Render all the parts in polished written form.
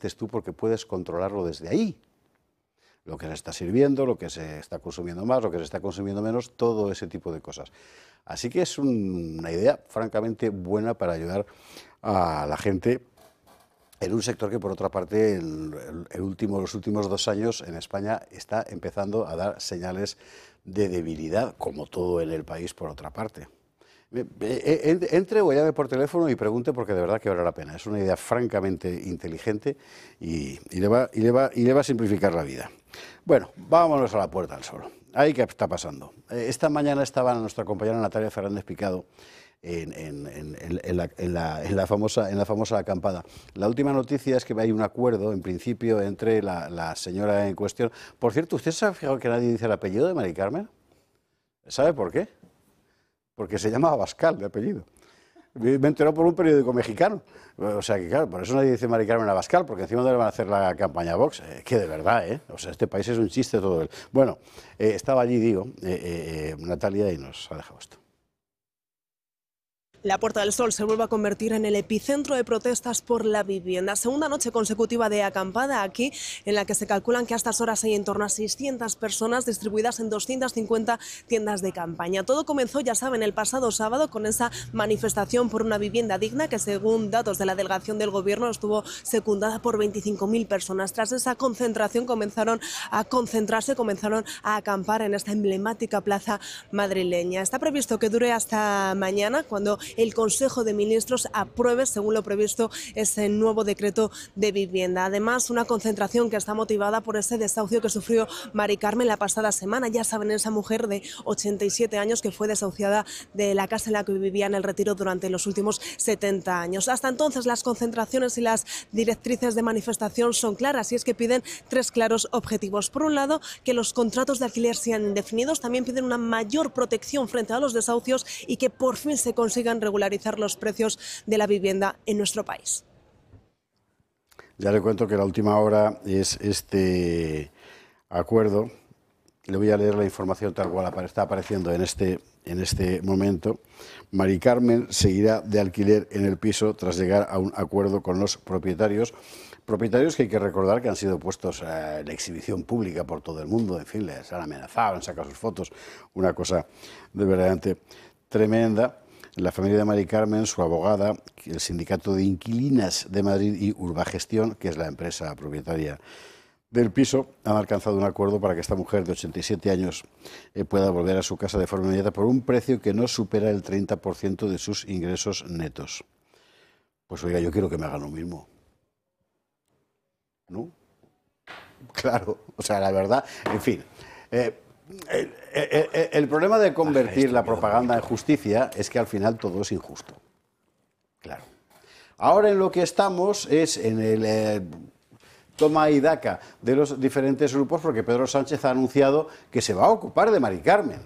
estés tú porque puedes controlarlo desde ahí. Lo que se está sirviendo, lo que se está consumiendo más, lo que se está consumiendo menos, todo ese tipo de cosas. Así que es una idea francamente buena para ayudar a la gente en un sector que, por otra parte, los últimos 2 años en España está empezando a dar señales de debilidad, como todo en el país, por otra parte. Entre o llame por teléfono y pregunte, porque de verdad que vale la pena. Es una idea francamente inteligente y le va a simplificar la vida. Bueno, vámonos a la Puerta del Sol. Ahí, ¿qué está pasando? Esta mañana estaba nuestra compañera Natalia Fernández Picado en la famosa acampada. La última noticia es que hay un acuerdo, en principio, entre la señora en cuestión. Por cierto, ¿usted se ha fijado que nadie dice el apellido de Mari Carmen? ¿Sabe por qué? Porque se llama Abascal, de apellido. Me enteró por un periódico mexicano. O sea que, claro, por eso nadie dice Mari Carmen Abascal, porque encima no le van a hacer la campaña Vox. Que de verdad, ¿eh? O sea, este país es un chiste todo él. Bueno, estaba allí, digo, Natalia, y nos ha dejado esto. La Puerta del Sol se vuelve a convertir en el epicentro de protestas por la vivienda. Segunda noche consecutiva de acampada aquí, en la que se calculan que a estas horas hay en torno a 600 personas distribuidas en 250 tiendas de campaña. Todo comenzó, ya saben, el pasado sábado con esa manifestación por una vivienda digna que, según datos de la delegación del Gobierno, estuvo secundada por 25.000 personas. Tras esa concentración comenzaron a concentrarse, comenzaron a acampar en esta emblemática plaza madrileña. Está previsto que dure hasta mañana, cuando el Consejo de Ministros apruebe, según lo previsto, ese nuevo decreto de vivienda. Además, una concentración que está motivada por ese desahucio que sufrió Mari Carmen la pasada semana. Ya saben, esa mujer de 87 años que fue desahuciada de la casa en la que vivía en el Retiro durante los últimos 70 años. Hasta entonces, las concentraciones y las directrices de manifestación son claras, y es que piden 3 claros objetivos. Por un lado, que los contratos de alquiler sean indefinidos. También piden una mayor protección frente a los desahucios y que por fin se consigan regularizar los precios de la vivienda en nuestro país. Ya le cuento que la última hora es este acuerdo. Le voy a leer la información tal cual está apareciendo en este momento. Mari Carmen seguirá de alquiler en el piso tras llegar a un acuerdo con los propietarios. Propietarios que hay que recordar que han sido puestos en exhibición pública por todo el mundo. En fin, les han amenazado, han sacado sus fotos. Una cosa de verdaderamente tremenda. La familia de Mari Carmen, su abogada, el Sindicato de Inquilinas de Madrid y Urbagestión, que es la empresa propietaria del piso, han alcanzado un acuerdo para que esta mujer de 87 años pueda volver a su casa de forma inmediata por un precio que no supera el 30% de sus ingresos netos. Pues oiga, yo quiero que me hagan lo mismo. ¿No? Claro, o sea, la verdad, en fin. El problema de convertir la propaganda en justicia es que al final todo es injusto. Claro. Ahora en lo que estamos es en el toma y daca de los diferentes grupos, porque Pedro Sánchez ha anunciado que se va a ocupar de Mari Carmen.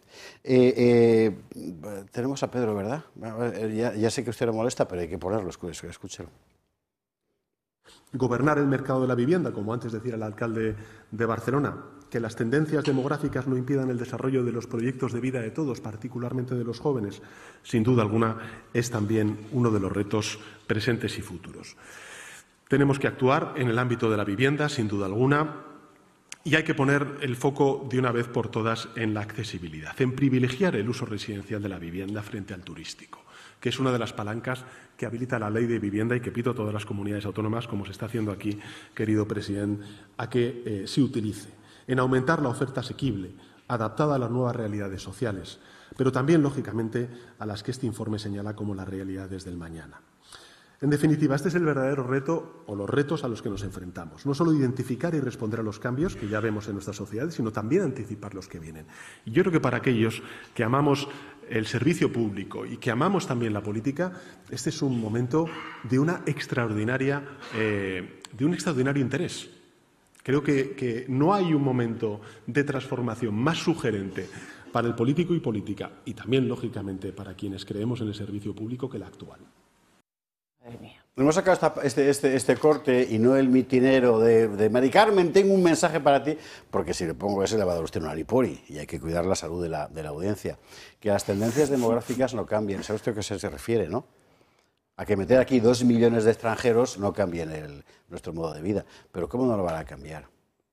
Tenemos a Pedro, ¿verdad? Ya sé que a usted le molesta, pero hay que ponerlo, escúchelo. Gobernar el mercado de la vivienda, como antes decía el alcalde de Barcelona, que las tendencias demográficas no impidan el desarrollo de los proyectos de vida de todos, particularmente de los jóvenes, sin duda alguna, es también uno de los retos presentes y futuros. Tenemos que actuar en el ámbito de la vivienda, sin duda alguna, y hay que poner el foco de una vez por todas en la accesibilidad, en privilegiar el uso residencial de la vivienda frente al turístico, que es una de las palancas que habilita la Ley de Vivienda y que pido a todas las comunidades autónomas, como se está haciendo aquí, querido presidente, a que se utilice, en aumentar la oferta asequible, adaptada a las nuevas realidades sociales, pero también, lógicamente, a las que este informe señala como las realidades del mañana. En definitiva, este es el verdadero reto o los retos a los que nos enfrentamos. No solo identificar y responder a los cambios que ya vemos en nuestras sociedades, sino también anticipar los que vienen. Y yo creo que para aquellos que amamos el servicio público y que amamos también la política, este es un momento de un extraordinario interés. Creo que no hay un momento de transformación más sugerente para el político y política, y también, lógicamente, para quienes creemos en el servicio público, que el actual. Hemos sacado este corte y no el mitinero de Mari Carmen, tengo un mensaje para ti, porque si le pongo ese le va a dar usted un aripori y hay que cuidar la salud de la audiencia. Que las tendencias demográficas no cambien, ¿sabe usted a qué se refiere, no? A que meter aquí 2 millones de extranjeros no cambien nuestro modo de vida. Pero ¿cómo no lo van a cambiar?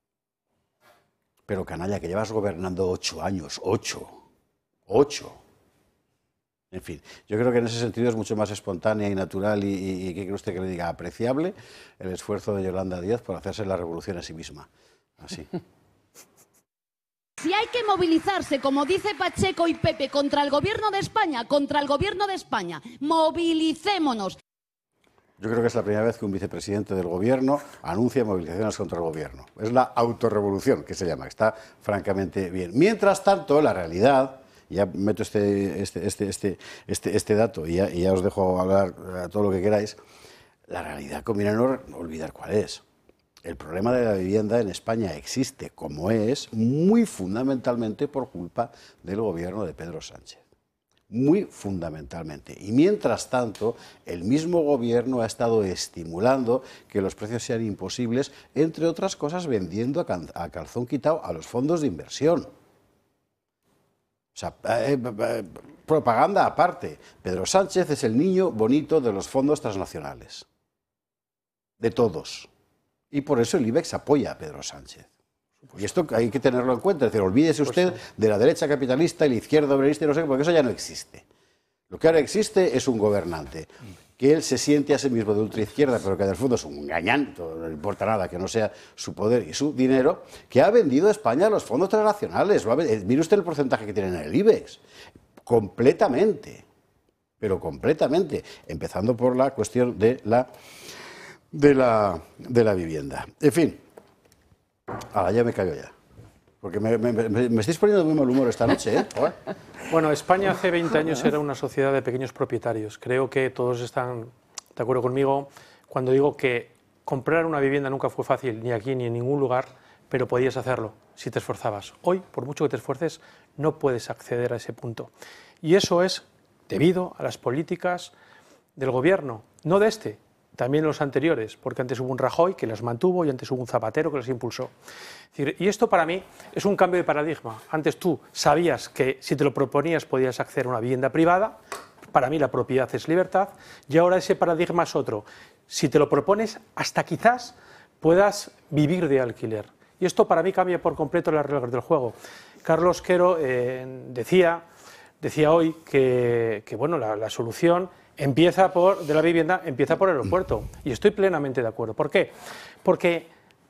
Pero canalla, que llevas gobernando 8 años, 8. En fin, yo creo que en ese sentido es mucho más espontánea y natural y ¿qué cree usted que le diga? Apreciable el esfuerzo de Yolanda Díaz por hacerse la revolución a sí misma. Así. Si hay que movilizarse, como dice Pacheco y Pepe, contra el gobierno de España, movilicémonos. Yo creo que es la primera vez que un vicepresidente del gobierno anuncia movilizaciones contra el gobierno. Es la autorrevolución que se llama, está francamente bien. Mientras tanto, la realidad... Ya meto este dato y ya os dejo hablar todo lo que queráis. La realidad conviene no olvidar cuál es. El problema de la vivienda en España existe como es muy fundamentalmente por culpa del gobierno de Pedro Sánchez. Muy fundamentalmente. Y mientras tanto, el mismo gobierno ha estado estimulando que los precios sean imposibles, entre otras cosas vendiendo a calzón quitado a los fondos de inversión. O sea, propaganda aparte. Pedro Sánchez es el niño bonito de los fondos transnacionales. De todos. Y por eso el IBEX apoya a Pedro Sánchez. Y esto hay que tenerlo en cuenta. Es decir, olvídese usted de la derecha capitalista y la izquierda obrerista y no sé qué, porque eso ya no existe. Lo que ahora existe es un gobernante que él se siente a sí mismo de ultraizquierda, pero que en el fondo es un gañán, no le importa nada que no sea su poder y su dinero, que ha vendido a España a los fondos transnacionales. Mire usted el porcentaje que tienen en el IBEX. Completamente. Pero completamente. Empezando por la cuestión de la vivienda. En fin. Ahora ya me callo ya. Porque me estáis poniendo de muy mal humor esta noche, ¿eh? Bueno, España hace 20 años era una sociedad de pequeños propietarios. Creo que todos están de acuerdo conmigo cuando digo que comprar una vivienda nunca fue fácil, ni aquí ni en ningún lugar, pero podías hacerlo si te esforzabas. Hoy, por mucho que te esfuerces, no puedes acceder a ese punto. Y eso es debido a las políticas del gobierno, no de este, también los anteriores, porque antes hubo un Rajoy que las mantuvo y antes hubo un Zapatero que las impulsó. Es decir, y esto para mí es un cambio de paradigma. Antes tú sabías que si te lo proponías podías acceder a una vivienda privada, para mí la propiedad es libertad, y ahora ese paradigma es otro. Si te lo propones, hasta quizás puedas vivir de alquiler. Y esto para mí cambia por completo las reglas del juego. Carlos Quero decía hoy que bueno, la solución de la vivienda empieza por el aeropuerto. Y estoy plenamente de acuerdo. ¿Por qué? Porque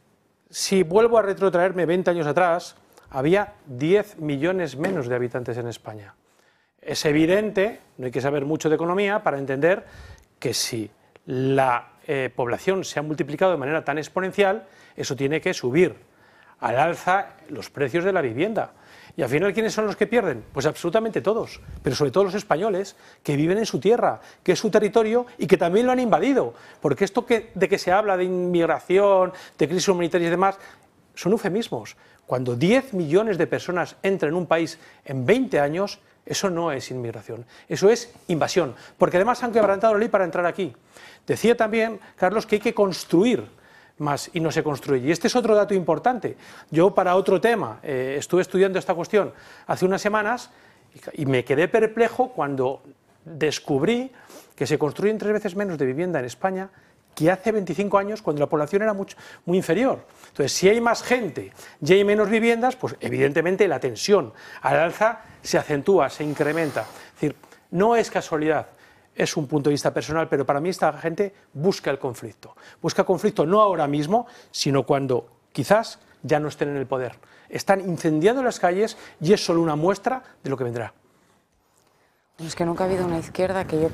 si vuelvo a retrotraerme 20 años atrás, había 10 millones menos de habitantes en España. Es evidente, no hay que saber mucho de economía para entender que si la población se ha multiplicado de manera tan exponencial, eso tiene que subir al alza los precios de la vivienda. Y al final, ¿quiénes son los que pierden? Pues absolutamente todos, pero sobre todo los españoles, que viven en su tierra, que es su territorio y que también lo han invadido. Porque esto de que se habla de inmigración, de crisis humanitaria y demás, son eufemismos. Cuando 10 millones de personas entran en un país en 20 años, eso no es inmigración, eso es invasión. Porque además han quebrantado la ley para entrar aquí. Decía también, Carlos, que hay que construir más y no se construye. Y este es otro dato importante. Yo para otro tema estuve estudiando esta cuestión hace unas semanas y me quedé perplejo cuando descubrí que se construyen 3 veces menos de vivienda en España que hace 25 años cuando la población era muy inferior. Entonces, si hay más gente y hay menos viviendas, pues evidentemente la tensión al alza se acentúa, se incrementa. Es decir, no es casualidad. Es un punto de vista personal, pero para mí esta gente busca el conflicto. Busca conflicto no ahora mismo, sino cuando quizás ya no estén en el poder. Están incendiando las calles y es solo una muestra de lo que vendrá. Es que nunca ha habido una izquierda que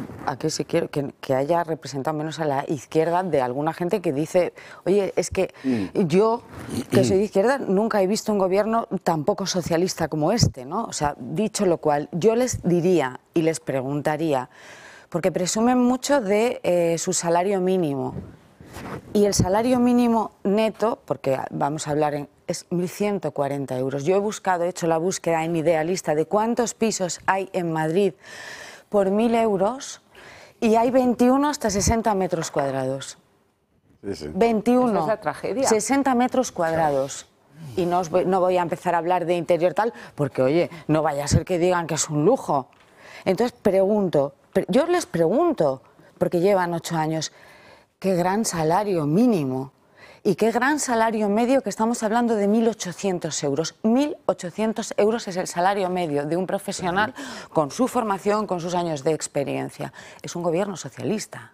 haya representado menos a la izquierda de alguna gente que dice, oye, es que yo, que soy de izquierda, nunca he visto un gobierno tan poco socialista como este, ¿no? O sea, dicho lo cual, yo les diría y les preguntaría, porque presumen mucho de su salario mínimo, y el salario mínimo neto, porque vamos a hablar es 1.140 euros. Yo he hecho la búsqueda en Idealista de cuántos pisos hay en Madrid por 1.000 euros y hay 21 hasta 60 metros cuadrados. Sí. 21, Esa es la tragedia. 60 metros cuadrados. Y no voy a empezar a hablar de interior tal, porque oye, no vaya a ser que digan que es un lujo. Entonces yo les pregunto, porque llevan 8 años. ¡Qué gran salario mínimo! Y qué gran salario medio, que estamos hablando de 1.800 euros. 1.800 euros es el salario medio de un profesional con su formación, con sus años de experiencia. Es un gobierno socialista.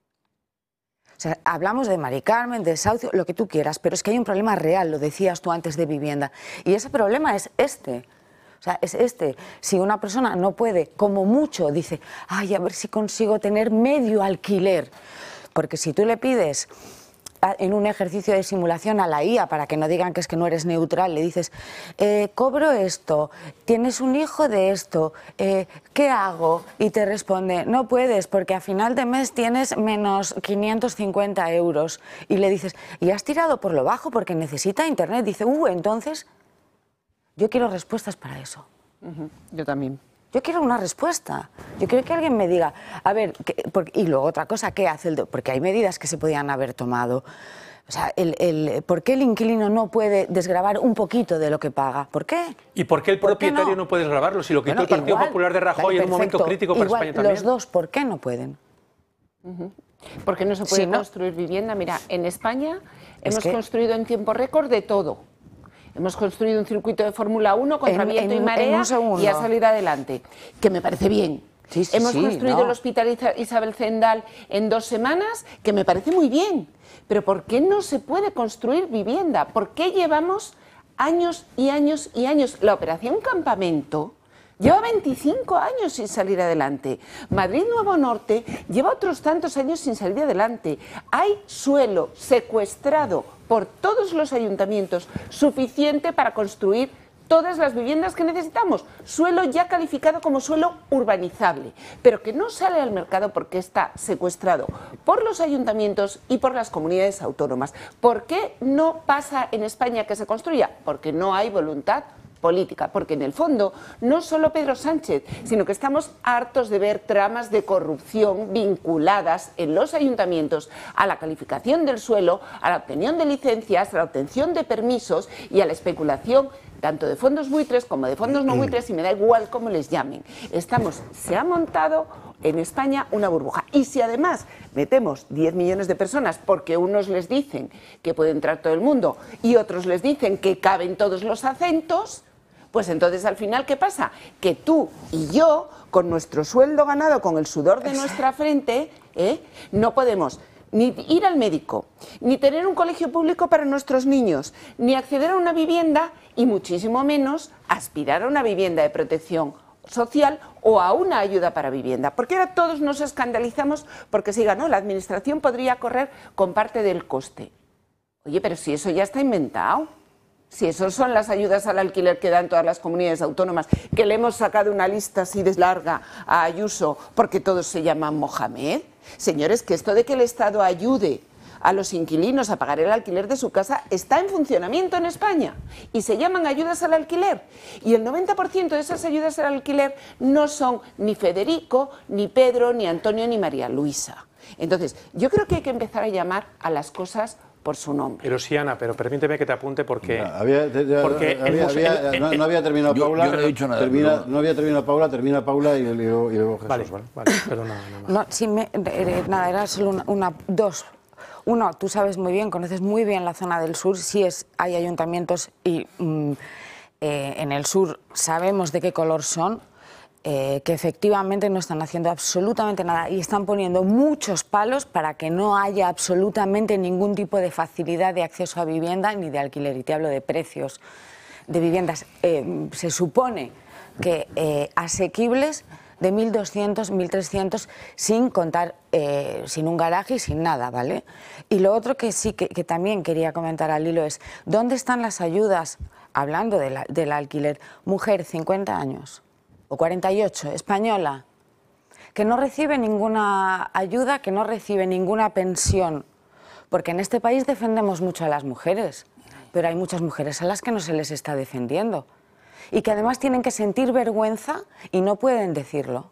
O sea, hablamos de Mari Carmen, de desahucio, lo que tú quieras, pero es que hay un problema real, lo decías tú antes, de vivienda. Y ese problema es este. O sea, es este. Si una persona no puede, como mucho, dice, ay, a ver si consigo tener medio alquiler. Porque si tú le pides en un ejercicio de simulación a la IA, para que no digan que es que no eres neutral, le dices, cobro esto, tienes un hijo de esto, ¿qué hago? Y te responde, no puedes, porque a final de mes tienes menos 550 euros. Y le dices, ¿y has tirado por lo bajo porque necesita internet? Dice, entonces, yo quiero respuestas para eso. Yo también. Yo quiero una respuesta. Yo quiero que alguien me diga, a ver, y luego otra cosa, ¿qué hace porque hay medidas que se podían haber tomado. O sea, ¿por qué el inquilino no puede desgravar un poquito de lo que paga? ¿Por qué? ¿Y por qué el propietario no puede desgravarlo? Si lo quitó el Partido Popular de Rajoy en un momento crítico para España también. Los dos, ¿por qué no pueden? Porque no se puede construir vivienda. Mira, en España hemos construido en tiempo récord de todo. Hemos construido un circuito de Fórmula 1 contra viento y marea y a salir adelante, que me parece bien. Hemos construido el Hospital Isabel Zendal en 2 semanas, que me parece muy bien. Pero ¿por qué no se puede construir vivienda? ¿Por qué llevamos años y años y años? La Operación Campamento lleva 25 años sin salir adelante. Madrid Nuevo Norte lleva otros tantos años sin salir adelante. Hay suelo secuestrado por todos los ayuntamientos suficiente para construir todas las viviendas que necesitamos. Suelo ya calificado como suelo urbanizable, pero que no sale al mercado porque está secuestrado por los ayuntamientos y por las comunidades autónomas. ¿Por qué no pasa en España que se construya? Porque no hay voluntad política, porque en el fondo no solo Pedro Sánchez, sino que estamos hartos de ver tramas de corrupción vinculadas en los ayuntamientos a la calificación del suelo, a la obtención de licencias, a la obtención de permisos y a la especulación tanto de fondos buitres como de fondos no buitres, y me da igual cómo les llamen. Se ha montado en España una burbuja. Y si además metemos 10 millones de personas, porque unos les dicen que puede entrar todo el mundo y otros les dicen que caben todos los acentos, pues entonces al final, ¿qué pasa? Que tú y yo, con nuestro sueldo ganado, con el sudor de nuestra frente, no podemos ni ir al médico, ni tener un colegio público para nuestros niños, ni acceder a una vivienda y muchísimo menos aspirar a una vivienda de protección social o a una ayuda para vivienda. Porque ahora todos nos escandalizamos porque se diga, no, la administración podría correr con parte del coste. Oye, pero si eso ya está inventado. Si eso son las ayudas al alquiler que dan todas las comunidades autónomas, que le hemos sacado una lista así de larga a Ayuso porque todos se llaman Mohamed. Señores, que esto de que el Estado ayude a los inquilinos a pagar el alquiler de su casa está en funcionamiento en España y se llaman ayudas al alquiler. Y el 90% de esas ayudas al alquiler no son ni Federico, ni Pedro, ni Antonio, ni María Luisa. Entonces, yo creo que hay que empezar a llamar a las cosas por su nombre. Pero sí, Ana, pero permíteme que te apunte porque... No había terminado Paula. Yo no he dicho nada. No había terminado Paula, termina Paula y luego Jesús. Vale, pero nada más. Nada, era solo dos. Uno, tú sabes muy bien, conoces muy bien la zona del sur, hay ayuntamientos y en el sur sabemos de qué color son, que efectivamente no están haciendo absolutamente nada y están poniendo muchos palos para que no haya absolutamente ningún tipo de facilidad de acceso a vivienda ni de alquiler. Y te hablo de precios de viviendas, se supone que asequibles, de 1.200, 1.300, sin contar, sin un garaje y sin nada, ¿vale? Y lo otro que sí que también quería comentar al hilo es, ¿dónde están las ayudas, hablando del alquiler, mujer, 50 años, o 48, española, que no recibe ninguna ayuda, que no recibe ninguna pensión? Porque en este país defendemos mucho a las mujeres, pero hay muchas mujeres a las que no se les está defendiendo. Y que además tienen que sentir vergüenza y no pueden decirlo.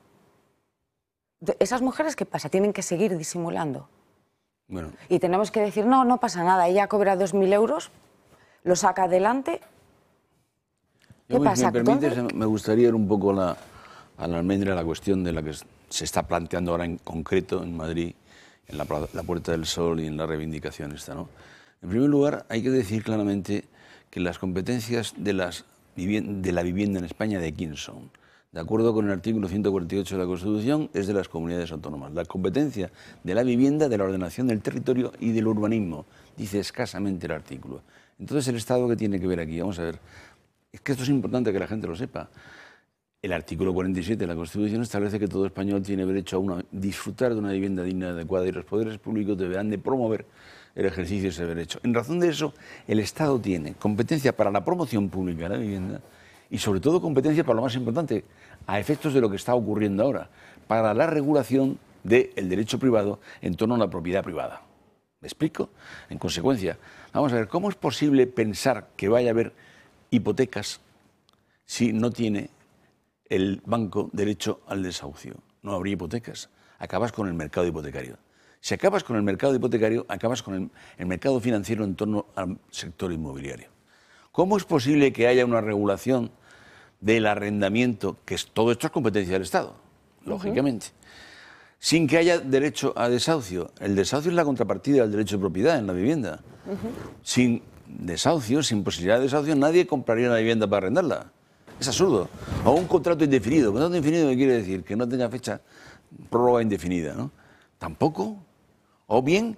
¿Esas mujeres qué pasa? Tienen que seguir disimulando. Bueno. Y tenemos que decir, no, no pasa nada, ella cobra 2.000 euros, lo saca adelante. ¿Qué pasa? Si me permites, me gustaría ir un poco a la almendra la cuestión de la que se está planteando ahora en concreto en Madrid, en la Puerta del Sol y en la reivindicación esta, ¿no? En primer lugar, hay que decir claramente que las competencias de la vivienda en España, ¿de quién son? De acuerdo con el artículo 148 de la Constitución, es de las comunidades autónomas. La competencia de la vivienda, de la ordenación del territorio y del urbanismo, dice escasamente el artículo. Entonces, ¿el Estado qué tiene que ver aquí? Vamos a ver. Es que esto es importante que la gente lo sepa. El artículo 47 de la Constitución establece que todo español tiene derecho a disfrutar de una vivienda digna y adecuada, y los poderes públicos deberán de promover el ejercicio de ese derecho. En razón de eso, el Estado tiene competencia para la promoción pública de la vivienda y, sobre todo, competencia para lo más importante, a efectos de lo que está ocurriendo ahora, para la regulación del derecho privado en torno a la propiedad privada. ¿Me explico? En consecuencia, vamos a ver, ¿cómo es posible pensar que vaya a haber hipotecas si no tiene el banco derecho al desahucio? No habría hipotecas. Acabas con el mercado hipotecario. Si acabas con el mercado hipotecario, acabas con el mercado financiero en torno al sector inmobiliario. ¿Cómo es posible que haya una regulación del arrendamiento, que todo esto es competencia del Estado, lógicamente, sin que haya derecho a desahucio? El desahucio es la contrapartida del derecho de propiedad en la vivienda. Sin desahucio, sin posibilidad de desahucio, nadie compraría una vivienda para arrendarla. Es absurdo. O un contrato indefinido. ¿Contrato indefinido qué quiere decir? Que no tenga fecha, prórroga indefinida, ¿no? Tampoco. O bien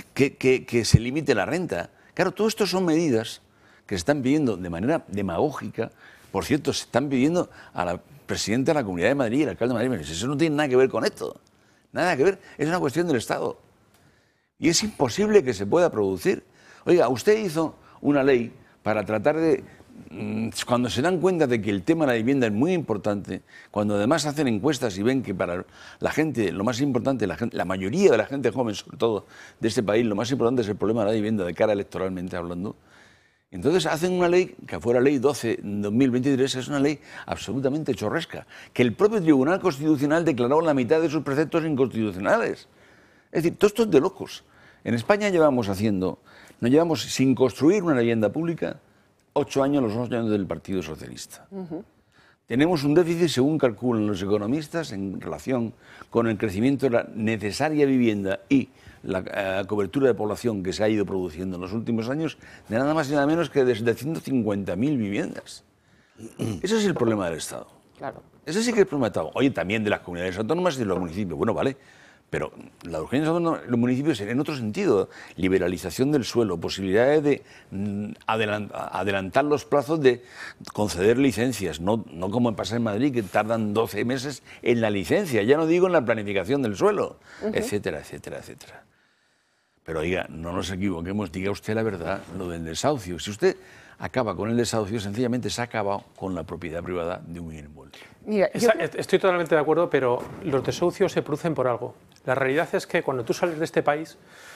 que se limite la renta. Claro, todo esto son medidas que se están pidiendo de manera demagógica. Por cierto, se están pidiendo a la presidenta de la Comunidad de Madrid y al alcalde de Madrid. Eso no tiene nada que ver con esto. Nada que ver. Es una cuestión del Estado. Y es imposible que se pueda producir. Oiga, usted hizo una ley para tratar de... Cuando se dan cuenta de que el tema de la vivienda es muy importante, cuando además hacen encuestas y ven que para la gente, lo más importante, la mayoría de la gente joven, sobre todo de este país, lo más importante es el problema de la vivienda de cara electoralmente hablando, entonces hacen una ley, que fuera ley 12/2023, es una ley absolutamente chorresca, que el propio Tribunal Constitucional declaró la mitad de sus preceptos inconstitucionales. Es decir, todo esto es de locos. En España llevamos sin construir una vivienda pública 8 años, los 8 años del Partido Socialista. Tenemos un déficit, según calculan los economistas, en relación con el crecimiento de la necesaria vivienda y la cobertura de población que se ha ido produciendo en los últimos años, de nada más y nada menos que de 750.000 viviendas. Ese es el problema del Estado. Claro. Ese sí que es el problema del Estado. Oye, también de las comunidades autónomas y de los municipios. Bueno, vale. Pero la urgencia de los municipios en otro sentido, liberalización del suelo, posibilidades de adelantar los plazos de conceder licencias, no como pasa en Madrid, que tardan 12 meses en la licencia, ya no digo en la planificación del suelo, etcétera, etcétera, etcétera. Pero oiga, no nos equivoquemos, diga usted la verdad, lo del desahucio. Si usted acaba con el desahucio, sencillamente se ha acabado con la propiedad privada de un bien envuelto. Estoy totalmente de acuerdo, pero los desahucios se producen por algo. La realidad es que cuando tú sales de este país,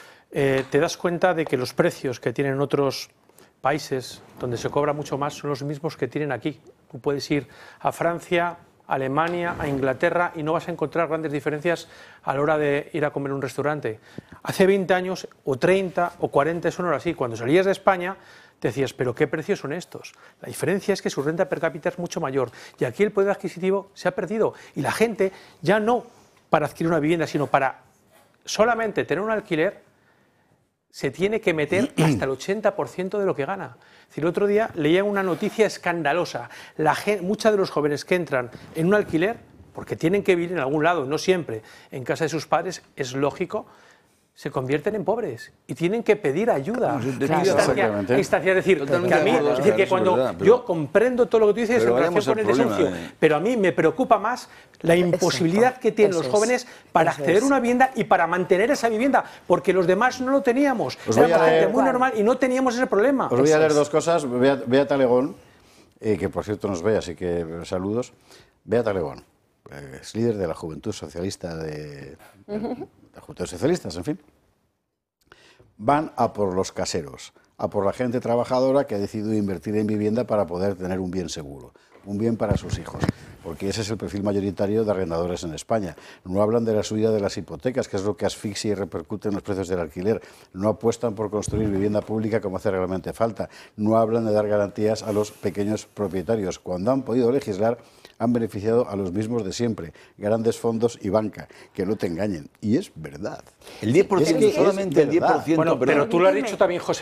te das cuenta de que los precios que tienen otros países, donde se cobra mucho más, son los mismos que tienen aquí. Tú puedes ir a Francia, a Alemania, a Inglaterra, y no vas a encontrar grandes diferencias a la hora de ir a comer en un restaurante. Hace 20 años, o 30, o 40, eso no era así. Cuando salías de España, te decías, ¿pero qué precios son estos? La diferencia es que su renta per cápita es mucho mayor y aquí el poder adquisitivo se ha perdido y la gente ya no para adquirir una vivienda, sino para solamente tener un alquiler, se tiene que meter hasta el 80% de lo que gana. Es decir, el otro día leía una noticia escandalosa. Muchos de los jóvenes que entran en un alquiler, porque tienen que vivir en algún lado, no siempre en casa de sus padres, es lógico, se convierten en pobres y tienen que pedir ayuda. Es decir, que a mí, que cuando yo comprendo todo lo que tú dices en relación con el desahucio, pero a mí me preocupa más la imposibilidad que tienen los jóvenes para acceder a una vivienda y para mantener esa vivienda, porque los demás no lo teníamos. Era gente muy normal y no teníamos ese problema. Os voy a leer dos cosas. Bea Talegón, que por cierto nos ve, así que saludos. Bea Talegón, es líder de la Juventud Socialista de Juventud Socialistas, en fin, van a por los caseros, a por la gente trabajadora que ha decidido invertir en vivienda para poder tener un bien seguro, un bien para sus hijos. porque ese es el perfil mayoritario de arrendadores en España. No hablan de la subida de las hipotecas, que es lo que asfixia y repercute en los precios del alquiler. No apuestan por construir vivienda pública como hace realmente falta. No hablan de dar garantías a los pequeños propietarios. Cuando han podido legislar, han beneficiado a los mismos de siempre, grandes fondos y banca, que no te engañen. Y es verdad. El 10%, solamente el 10%. Bueno, pero tú lo has dicho también, José.